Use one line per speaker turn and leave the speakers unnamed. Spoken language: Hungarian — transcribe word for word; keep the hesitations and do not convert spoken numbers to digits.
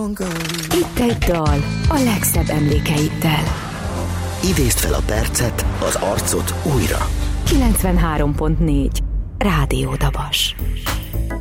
Itt egy dal a legszebb emlékeiddel.
Idézd fel a percet, az arcot újra.
kilencvenhárom pont négy Rádió Dabas.